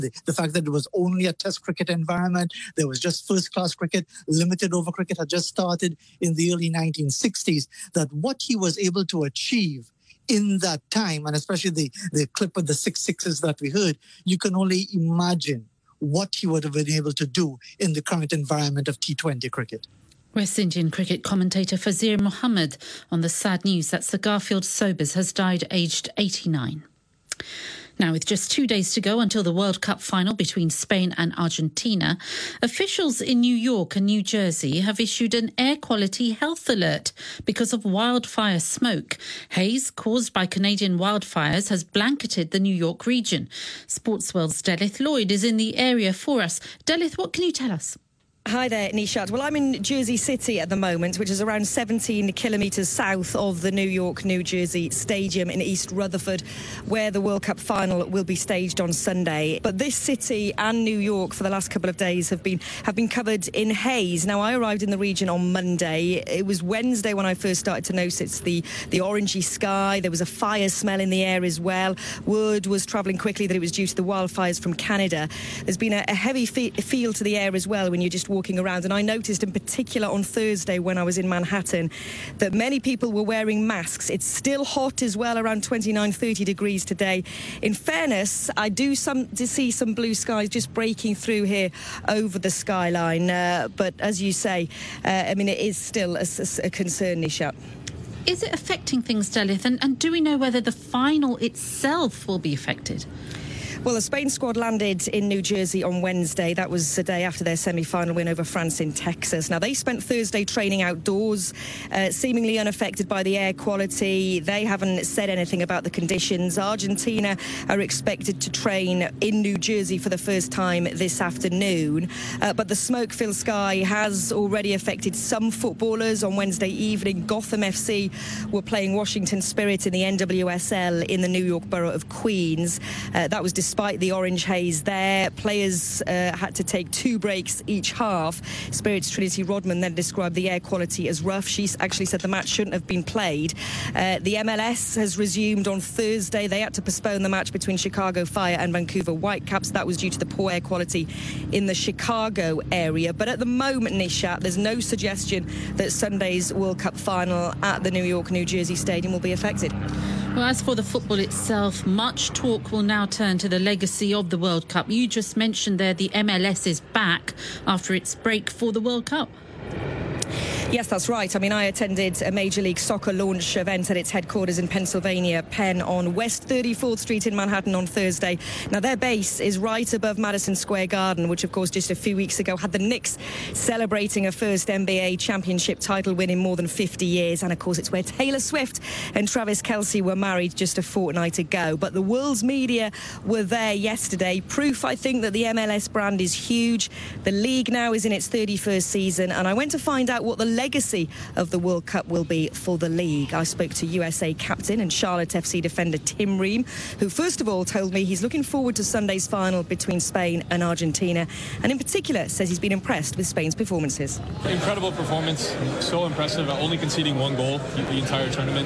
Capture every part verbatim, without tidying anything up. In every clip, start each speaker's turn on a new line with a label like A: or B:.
A: The, the fact that it was only a test cricket environment, there was just first-class cricket, limited over cricket had just started in the early nineteen sixties, that what he was able to achieve in that time, and especially the, the clip of the six sixes that we heard, you can only imagine what he would have been able to do in the current environment of T twenty cricket.
B: West Indian cricket commentator Fazir Mohammed on the sad news that Sir Garfield Sobers has died aged eighty-nine. Now, with just two days to go until the World Cup final between Spain and Argentina, officials in New York and New Jersey have issued an air quality health alert because of wildfire smoke. Haze caused by Canadian wildfires has blanketed the New York region. Sportsworld's Delith Lloyd is in the area for us. Delith, what can you tell us?
C: Hi there, Nishat. Well, I'm in Jersey City at the moment, which is around seventeen kilometres south of the New York, New Jersey Stadium in East Rutherford, where the World Cup final will be staged on Sunday. But this city and New York for the last couple of days have been have been covered in haze. Now, I arrived in the region on Monday. It was Wednesday when I first started to notice the, the orangey sky. There was a fire smell in the air as well. Word was travelling quickly that it was due to the wildfires from Canada. There's been a, a heavy fe- feel to the air as well when you're just walking around, and I noticed in particular on Thursday when I was in Manhattan that many people were wearing masks. It's still hot as well, around twenty-nine, thirty degrees today. In fairness, I do some to see some blue skies just breaking through here over the skyline, uh, but as you say, uh, I mean, it is still a, a concern, Nisha.
B: Is it affecting things, Delith, and, and do we know whether the final itself will be affected?
C: Well, the Spain squad landed in New Jersey on Wednesday. That was the day after their semi-final win over France in Texas. Now, they spent Thursday training outdoors, uh, seemingly unaffected by the air quality. They haven't said anything about the conditions. Argentina are expected to train in New Jersey for the first time this afternoon. Uh, but the smoke-filled sky has already affected some footballers. On Wednesday evening, Gotham F C were playing Washington Spirit in the N W S L in the New York borough of Queens. Uh, that was Despite the orange haze there, players uh, had to take two breaks each half. Spirit's Trinity Rodman then described the air quality as rough. She actually said the match shouldn't have been played. Uh, the M L S has resumed on Thursday. They had to postpone the match between Chicago Fire and Vancouver Whitecaps. That was due to the poor air quality in the Chicago area. But at the moment, Nishat, there's no suggestion that Sunday's World Cup final at the New York, New Jersey Stadium will be affected.
B: Well, as for the football itself, much talk will now turn to the legacy of the World Cup. You just mentioned there the M L S is back after its break for the World Cup.
C: Yes, that's right. I mean, I attended a Major League Soccer launch event at its headquarters in Pennsylvania, Penn, on West thirty-fourth Street in Manhattan on Thursday. Now, their base is right above Madison Square Garden, which, of course, just a few weeks ago had the Knicks celebrating a first N B A championship title win in more than fifty years. And, of course, it's where Taylor Swift and Travis Kelce were married just a fortnight ago. But the world's media were there yesterday. Proof, I think, that the M L S brand is huge. The league now is in its thirty-first season. And I went to find out what the legacy of the World Cup will be for the league. I spoke to U S A captain and Charlotte F C defender Tim Ream, who first of all told me he's looking forward to Sunday's final between Spain and Argentina, and in particular says he's been impressed with Spain's performances.
D: Incredible performance, so impressive, only conceding one goal the entire tournament.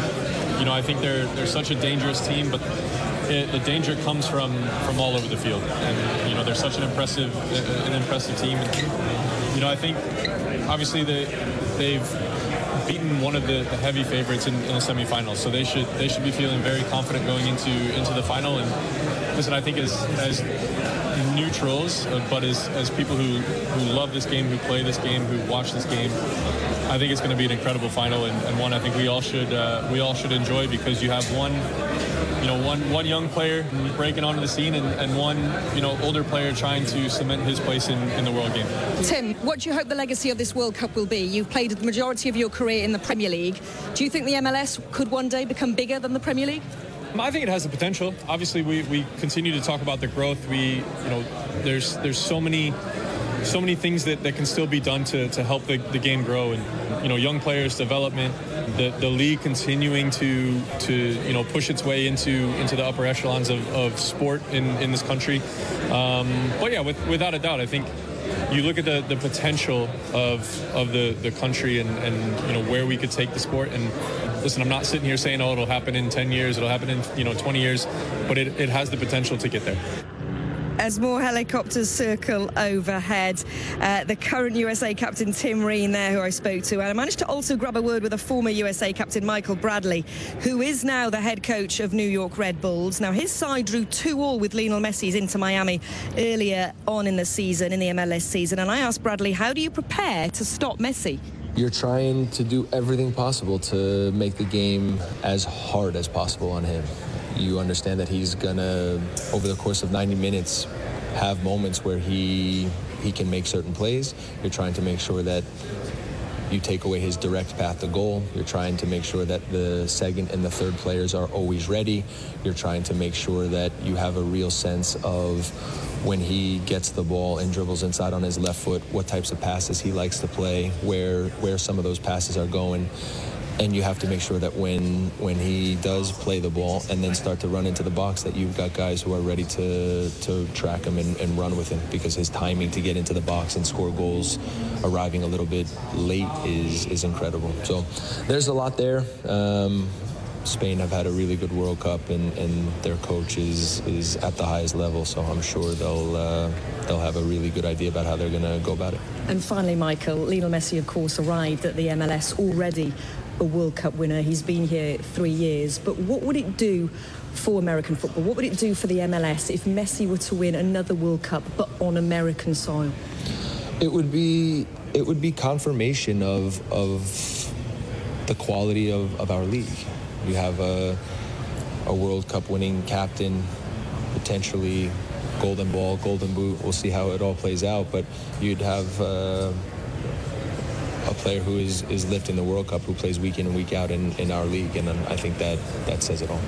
D: You know, I think they're they're such a dangerous team, but it, the danger comes from, from all over the field. And, you know, they're such an impressive an impressive team. And, you know, I think obviously they, they've beaten one of the, the heavy favorites in, in the semifinals, so they should they should be feeling very confident going into into the final. And listen, I think as as neutrals, uh, but as as people who, who love this game, who play this game, who watch this game, I think it's going to be an incredible final, and, and one I think we all should uh, we all should enjoy, because you have one. You know, one one young player breaking onto the scene, and, and one, you know, older player trying to cement his place in, in the world game.
C: Tim, what do you hope the legacy of this World Cup will be? You've played the majority of your career in the Premier League. Do you think the M L S could one day become bigger than the Premier League?
D: I think it has the potential. Obviously, we, we continue to talk about the growth. We, you know, there's there's so many so many things that, that can still be done to, to help the, the game grow, and, you know, young players development, the, the league continuing to to you know push its way into into the upper echelons of, of sport in, in this country. Um, but yeah, with, without a doubt, I think you look at the, the potential of of the, the country and, and you know where we could take the sport. And listen, I'm not sitting here saying, oh, it'll happen in ten years, it'll happen in you know twenty years, but it, it has the potential to get there.
C: As more helicopters circle overhead, uh, the current U S A captain Tim Ream there, who I spoke to, and I managed to also grab a word with a former U S A captain, Michael Bradley, who is now the head coach of New York Red Bulls. Now, his side drew two all with Lionel Messi's Inter Miami earlier on in the season, in the M L S season, and I asked Bradley, how do you prepare to stop Messi?
E: You're trying to do everything possible to make the game as hard as possible on him. You understand that he's gonna, over the course of ninety minutes, have moments where he he can make certain plays. You're trying to make sure that you take away his direct path to goal. You're trying to make sure that the second and the third players are always ready. You're trying to make sure that you have a real sense of when he gets the ball and dribbles inside on his left foot, what types of passes he likes to play, where where some of those passes are going. And you have to make sure that when when he does play the ball and then start to run into the box, that you've got guys who are ready to to track him and, and run with him, because his timing to get into the box and score goals arriving a little bit late is is incredible. So there's a lot there. Um, Spain have had a really good World Cup, and, and their coach is, is at the highest level, so I'm sure they'll uh, they'll have a really good idea about how they're going to go about it.
C: And finally, Michael, Lionel Messi, of course, arrived at the M L S already a World Cup winner. He's been here three years. But what would it do for American football? What would it do for the M L S if Messi were to win another World Cup, but on American soil?
E: It would be it would be confirmation of of the quality of, of our league. You have a a World Cup winning captain, potentially golden ball, golden boot. We'll see how it all plays out. But you'd have uh, a player who is, is lifting the World Cup, who plays week in and week out in, in our league. And I think that, that says it all.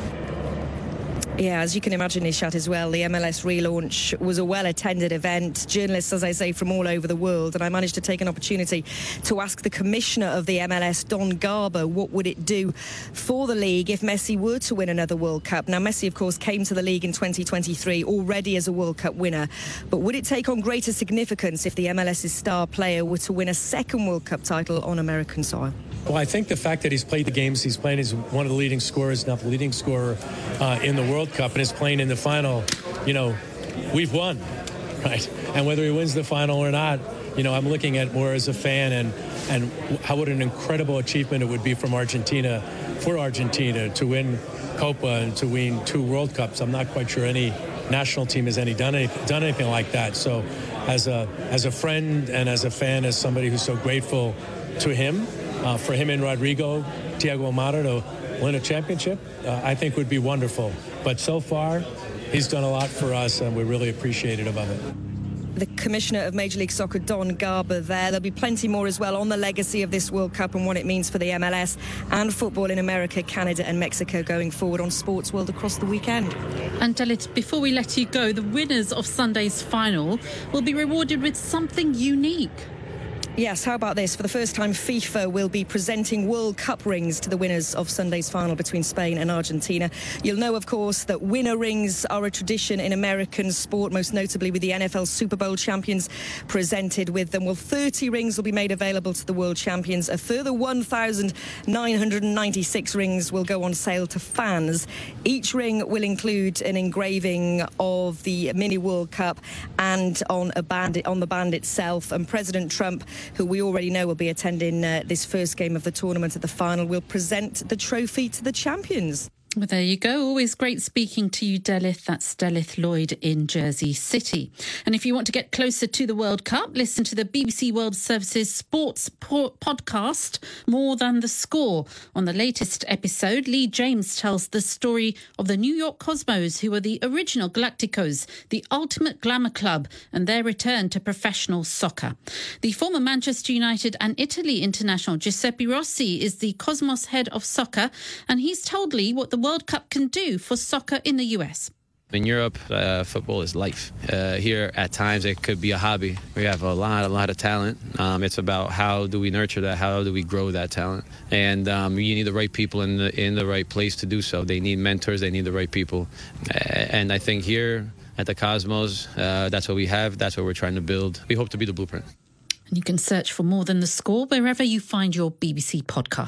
C: Yeah, as you can imagine, Nishat, as well, the M L S relaunch was a well-attended event. Journalists, as I say, from all over the world. And I managed to take an opportunity to ask the commissioner of the M L S, Don Garber, what would it do for the league if Messi were to win another World Cup? Now, Messi, of course, came to the league in twenty twenty-three already as a World Cup winner. But would it take on greater significance if the MLS's star player were to win a second World Cup title on American soil?
F: Well, I think the fact that he's played the games he's playing, is one of the leading scorers, not the leading scorer uh, in the World Cup, and is playing in the final, you know, we've won, right? And whether he wins the final or not, you know, I'm looking at more as a fan, and, and how what an incredible achievement it would be from Argentina, for Argentina to win Copa and to win two World Cups. I'm not quite sure any national team has any done, any, done anything like that. So as a, as a friend and as a fan, as somebody who's so grateful to him, Uh, for him and Rodrigo, Thiago Almada, to win a championship, uh, I think would be wonderful. But so far, he's done a lot for us, and we're really appreciative of it.
C: The Commissioner of Major League Soccer, Don Garber, there. There'll be plenty more as well on the legacy of this World Cup and what it means for the M L S and football in America, Canada and Mexico going forward on Sports World across the weekend.
B: And Dalit, before we let you go, the winners of Sunday's final will be rewarded with something unique.
C: Yes, how about this? For the first time, FIFA will be presenting World Cup rings to the winners of Sunday's final between Spain and Argentina. You'll know, of course, that winner rings are a tradition in American sport, most notably with the N F L Super Bowl champions presented with them. Well, thirty rings will be made available to the world champions. A further one thousand nine hundred ninety-six rings will go on sale to fans. Each ring will include an engraving of the mini World Cup and on a band, on the band itself. And President Trump, who we already know will be attending uh, this first game of the tournament at the final, will present the trophy to the champions.
B: Well, there you go. Always great speaking to you, Delith. That's Delith Lloyd in Jersey City. And if you want to get closer to the World Cup, listen to the B B C World Service's sports po- podcast, More Than the Score. On the latest episode, Lee James tells the story of the New York Cosmos, who are the original Galacticos, the ultimate glamour club, and their return to professional soccer. The former Manchester United and Italy international Giuseppe Rossi is the Cosmos head of soccer, and he's told Lee what the World Cup can do for soccer in the U S.
G: In Europe, uh, football is life. Uh, here, at times, it could be a hobby. We have a lot, a lot of talent. Um, it's about how do we nurture that? How do we grow that talent? And um, you need the right people in the in the right place to do so. They need mentors. They need the right people. Uh, and I think here at the Cosmos, uh, that's what we have. That's what we're trying to build. We hope to be the blueprint.
B: And you can search for More Than the Score wherever you find your B B C podcasts.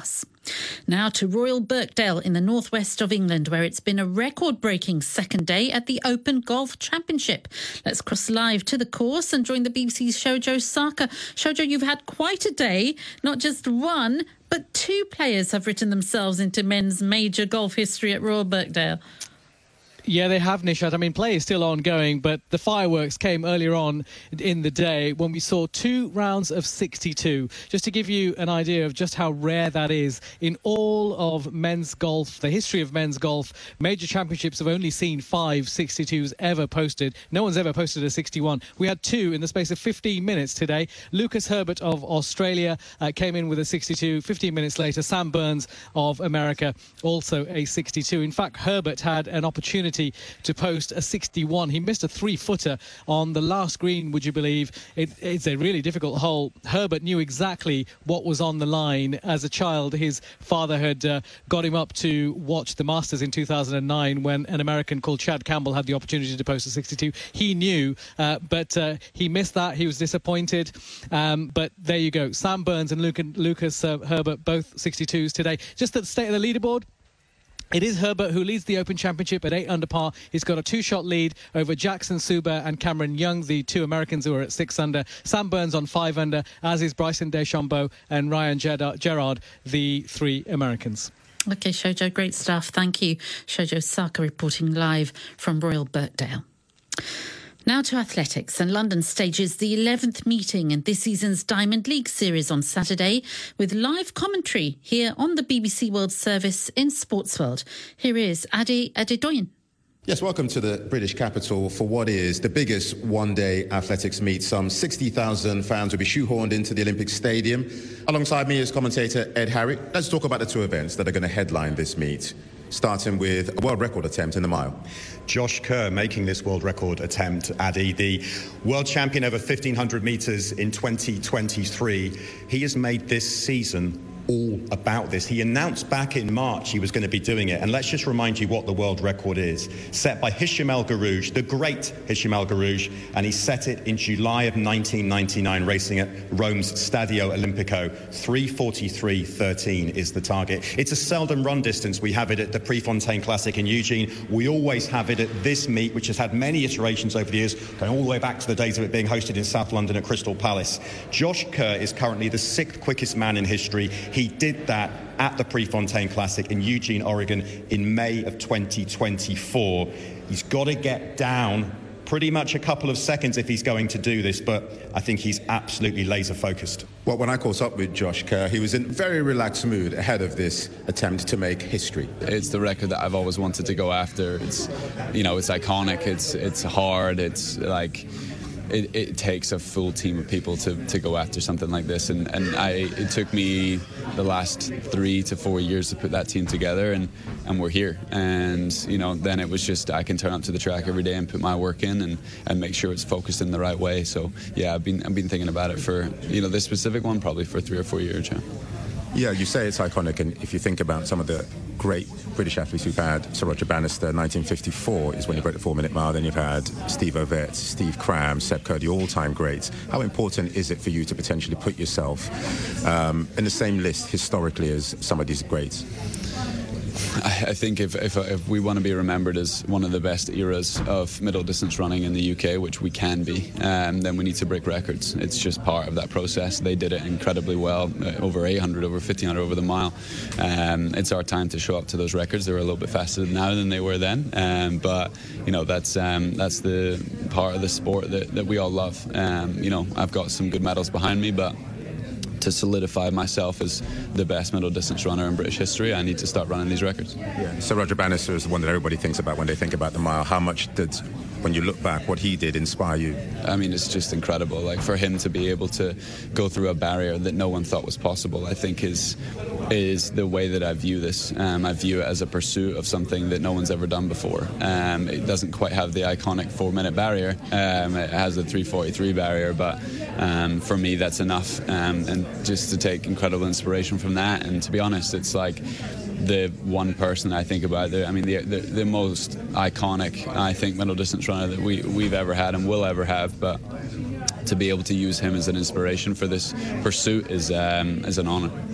B: Now to Royal Birkdale in the northwest of England, where it's been a record-breaking second day at the Open Golf Championship. Let's cross live to the course and join the B B C's Shojo Saka. Shojo, you've had quite a day. Not just one, but two players have written themselves into men's major golf history at Royal Birkdale.
H: Yeah, they have, Nishat. I mean, play is still ongoing, but the fireworks came earlier on in the day when we saw two rounds of sixty-two. Just to give you an idea of just how rare that is, in all of men's golf, the history of men's golf, major championships have only seen five sixty-twos ever posted. No one's ever posted a sixty-one. We had two in the space of fifteen minutes today. Lucas Herbert of Australia uh, came in with a sixty-two. fifteen minutes later, Sam Burns of America, also a sixty-two. In fact, Herbert had an opportunity to post a sixty-one. He missed a three-footer on the last green, would you believe? It, it's a really difficult hole. Herbert knew exactly what was on the line. As a child, his father had uh, got him up to watch the Masters in two thousand nine when an American called Chad Campbell had the opportunity to post a sixty-two. He knew, uh, but uh, he missed that. He was disappointed. Um, but there you go. Sam Burns and Luca, Lucas uh, Herbert, both sixty-twos today. Just at the state of the leaderboard, it is Herbert who leads the Open Championship at eight under par. He's got a two-shot lead over Jackson Suber and Cameron Young, the two Americans who are at six under. Sam Burns on five under, as is Bryson DeChambeau and Ryan Gerard, the three Americans.
B: OK, Shojo, great stuff. Thank you. Shojo Saka reporting live from Royal Birkdale. Now to athletics, and London stages the eleventh meeting in this season's Diamond League series on Saturday with live commentary here on the B B C World Service in Sportsworld. Here is Ade Adedoyin.
I: Yes, welcome to the British capital for what is the biggest one-day athletics meet. Some sixty thousand fans will be shoehorned into the Olympic Stadium. Alongside me is commentator Ed Harry. Let's talk about the two events that are going to headline this meet, starting with a world record attempt in the mile.
J: Josh Kerr making this world record attempt, Addy, the world champion over fifteen hundred metres in twenty twenty-three. He has made this season all about this. He announced back in March he was going to be doing it. And let's just remind you what the world record is. Set by Hicham El Guerrouj, the great Hicham El Guerrouj, and he set it in July of nineteen ninety-nine, racing at Rome's Stadio Olimpico. three forty-three thirteen is the target. It's a seldom run distance. We have it at the Prefontaine Classic in Eugene. We always have it at this meet, which has had many iterations over the years, going all the way back to the days of it being hosted in South London at Crystal Palace. Josh Kerr is currently the sixth quickest man in history. He did that at the Prefontaine Classic in Eugene, Oregon in May of twenty twenty-four. He's got to get down pretty much a couple of seconds if he's going to do this, but I think he's absolutely laser focused.
I: Well, when I caught up with Josh Kerr, he was in very relaxed mood ahead of this attempt to make history.
K: It's the record that I've always wanted to go after. It's, you know, it's iconic, it's it's hard, it's like... It, it takes a full team of people to, to go after something like this, and, and I it took me the last three to four years to put that team together, and, and we're here. And you know, then it was just I can turn up to the track every day and put my work in and, and make sure it's focused in the right way. So yeah, I've been I've been thinking about it for, you know, this specific one probably for three or four years. Yeah.
I: Yeah, you say it's iconic, and if you think about some of the great British athletes we've had, Sir Roger Bannister, nineteen fifty-four is when he broke the four-minute mile. Then you've had Steve Ovett, Steve Cram, Seb Kerr, the all-time greats. How important is it for you to potentially put yourself um, in the same list historically as some of these greats?
K: I think if, if, if we want to be remembered as one of the best eras of middle distance running in the U K, which we can be, um, then we need to break records. It's just part of that process. They did it incredibly well, uh, over eight hundred, over fifteen hundred over the mile. Um, it's our time to show up to those records. They're a little bit faster now than they were then, um, but you know that's um, that's the part of the sport that, that we all love. Um, you know, I've got some good medals behind me, but to solidify myself as the best middle distance runner in British history, I need to start running these records.
I: Yeah. So Roger Bannister is the one that everybody thinks about when they think about the mile. How much did, when you look back, what he did inspire you?
K: I mean, it's just incredible. Like, for him to be able to go through a barrier that no one thought was possible, I think is is the way that I view this. Um, I view it as a pursuit of something that no one's ever done before. Um, it doesn't quite have the iconic four-minute barrier. Um, it has the three forty-three barrier, but um, for me, that's enough. Um, and just to take incredible inspiration from that. And to be honest, it's like the one person I think about. The, I mean, the, the the most iconic, I think, middle distance runner that we we've ever had and will ever have. But to be able to use him as an inspiration for this pursuit is um, is an honour.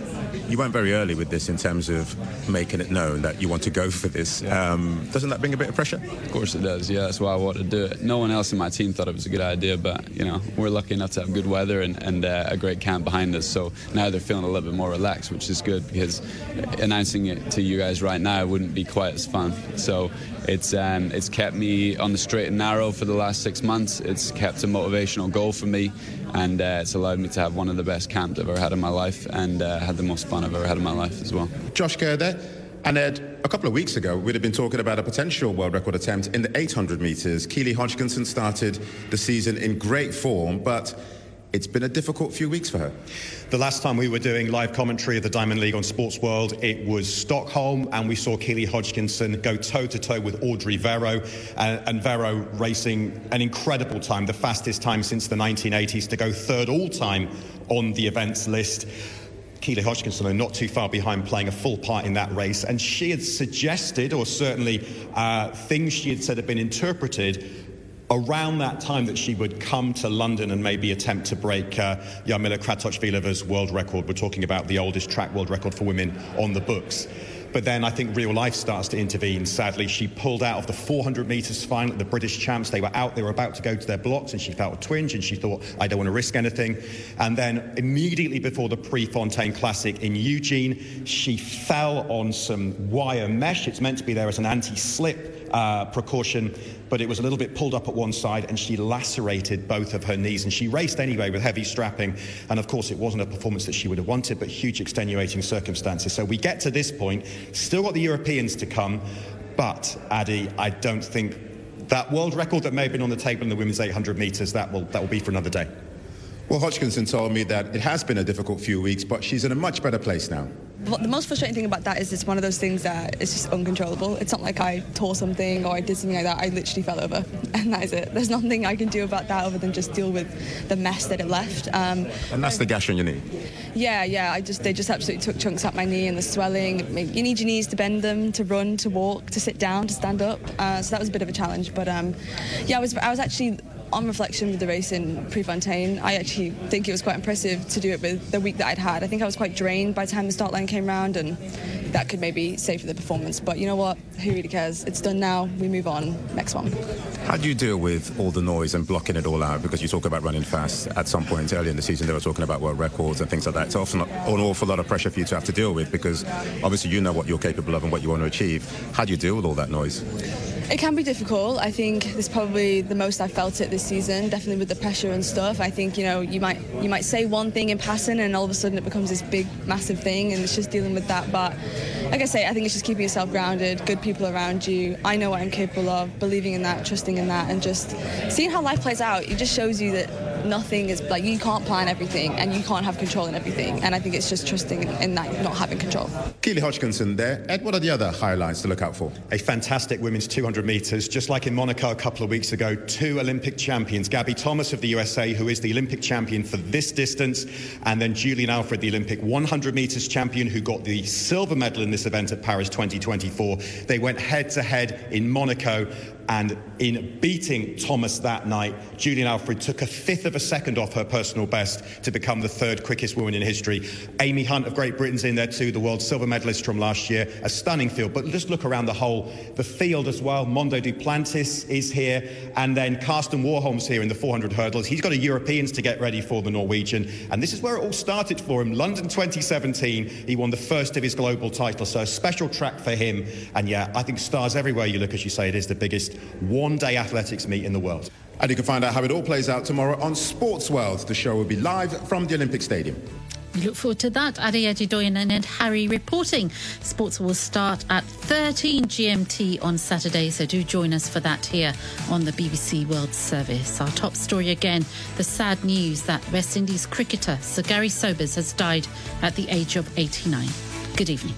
I: You went very early with this in terms of making it known that you want to go for this. Um, doesn't that bring a bit of pressure?
K: Of course it does, yeah. That's why I wanted to do it. No one else in my team thought it was a good idea, but, you know, we're lucky enough to have good weather and, and uh, a great camp behind us. So now they're feeling a little bit more relaxed, which is good, because announcing it to you guys right now wouldn't be quite as fun. So it's um, it's kept me on the straight and narrow for the last six months. It's kept a motivational goal for me, and uh, it's allowed me to have one of the best camps I've ever had in my life, and uh, had the most fun I've ever had in my life as well.
I: Josh Kerr there. And Ed, a couple of weeks ago, we'd have been talking about a potential world record attempt in the eight hundred metres. Keely Hodgkinson started the season in great form, but it's been a difficult few weeks for her.
J: The last time we were doing live commentary of the Diamond League on Sports World, it was Stockholm, and we saw Keely Hodgkinson go toe-to-toe with Audrey Vero, and, and Vero racing an incredible time, the fastest time since the nineteen eighties, to go third all-time on the events list. Keely Hodgkinson are not too far behind, playing a full part in that race, and she had suggested, or certainly uh, things she had said had been interpreted around that time, that she would come to London and maybe attempt to break uh, Jarmila Kratochvilova's world record. We're talking about the oldest track world record for women on the books. But then I think real life starts to intervene. Sadly, she pulled out of the four hundred metres final at the British Champs. They were out, they were about to go to their blocks, and she felt a twinge, and she thought, I don't want to risk anything. And then immediately before the Prefontaine Classic in Eugene, she fell on some wire mesh. It's meant to be there as an anti-slip uh, precaution, but it was a little bit pulled up at one side, and she lacerated both of her knees. And she raced anyway with heavy strapping, and of course it wasn't a performance that she would have wanted, but huge extenuating circumstances. So we get to this point, still got the Europeans to come, but Addy, I don't think that world record that may have been on the table in the women's eight hundred metres, that will that will be for another day.
I: Well, Hodgkinson told me that it has been a difficult few weeks, but she's in a much better place now.
L: The most frustrating thing about that is it's one of those things that is just uncontrollable. It's not like I tore something or I did something like that. I literally fell over, and that is it. There's nothing I can do about that other than just deal with the mess that it left. Um,
I: and that's the gash on your knee?
L: Yeah, yeah. I just they just absolutely took chunks out my knee, and the swelling. You need your knees to bend them, to run, to walk, to sit down, to stand up. Uh, so that was a bit of a challenge. But um, yeah, I was I was actually, on reflection with the race in Prefontaine, I actually think it was quite impressive to do it with the week that I'd had. I think I was quite drained by the time the start line came round, and that could maybe save for the performance. But you know what? Who really cares? It's done now. We move on. Next one.
I: How do you deal with all the noise and blocking it all out? Because you talk about running fast. At some point early in the season, they were talking about world records and things like that. It's often an awful lot of pressure for you to have to deal with, because obviously you know what you're capable of and what you want to achieve. How do you deal with all that noise?
L: It can be difficult. I think this is probably the most I felt it this season, definitely with the pressure and stuff. I think, you know, you might you might say one thing in passing, and all of a sudden it becomes this big, massive thing, and it's just dealing with that. But like I say, I think it's just keeping yourself grounded, good people around you. I know what I'm capable of, believing in that, trusting in that, and just seeing how life plays out. It just shows you that nothing is, like, you can't plan everything and you can't have control in everything. And I think it's just trusting in, in that, not having control.
I: Keely Hodgkinson there. Ed, what are the other highlights to look out for?
J: A fantastic women's two hundred metres. Just like in Monaco a couple of weeks ago, two Olympic champions. Gabby Thomas of the U S A, who is the Olympic champion for this distance, and then Julian Alfred, the Olympic one hundred metres champion, who got the silver medal in this event at Paris twenty twenty-four. They went head-to-head in Monaco, and in beating Thomas that night, Julian Alfred took a fifth of a second off her personal best to become the third quickest woman in history. Amy Hunt of Great Britain's in there too, the world silver medalist from last year. A stunning field, but just look around the whole, the field as well. Mondo Duplantis is here, and then Karsten Warholm's here in the four hundred hurdles. He's got a Europeans to get ready for the Norwegian, and this is where it all started for him. London twenty seventeen, he won the first of his global titles, so a special track for him. And yeah, I think stars everywhere you look, as you say, it is the biggest one-day athletics meet in the world.
I: And you can find out how it all plays out tomorrow on Sports World. The show will be live from the Olympic Stadium.
B: We look forward to that. Adi Ajidoyan and Ed Harry reporting. Sports will start at thirteen G M T on Saturday, so do join us for that here on the B B C World Service. Our top story again, the sad news that West Indies cricketer Sir Gary Sobers has died at the age of eighty-nine. Good evening.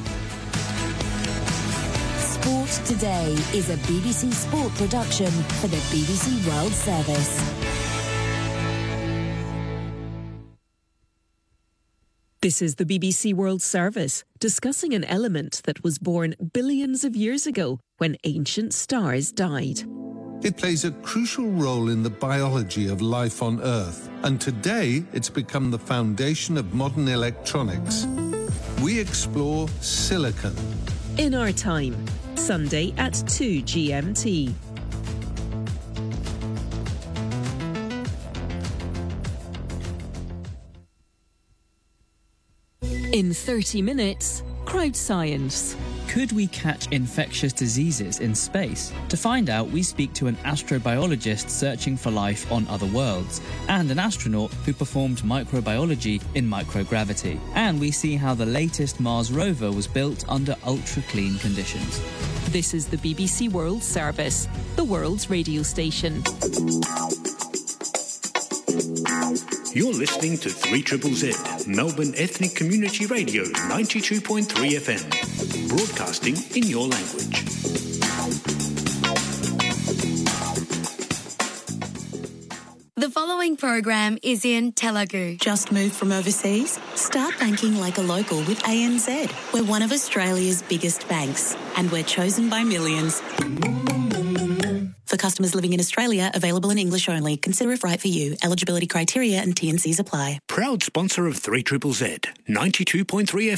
M: Sport Today is a B B C Sport production for the B B C World Service.
N: This is the B B C World Service, discussing an element that was born billions of years ago when ancient stars died.
O: It plays a crucial role in the biology of life on Earth, and today it's become the foundation of modern electronics. we explore silicon.
N: In Our Time, Sunday at two G M T. In thirty minutes, Crowd Science.
P: Could we catch infectious diseases in space? To find out, we speak to an astrobiologist searching for life on other worlds, and an astronaut who performed microbiology in microgravity. And we see how the latest Mars rover was built under ultra-clean conditions.
N: This is the B B C World Service, the world's radio station.
Q: You're listening to three Z Z Z, Melbourne Ethnic Community Radio, ninety-two point three F M, broadcasting in your language.
R: The following program is in Telugu.
S: Just moved from overseas? Start banking like a local with A N Z. We're one of Australia's biggest banks, and we're chosen by millions. For customers living in Australia, available in English only. Consider if right for you. Eligibility criteria and T and Cs apply.
Q: Proud sponsor of three Z Z Z, ninety-two point three F M.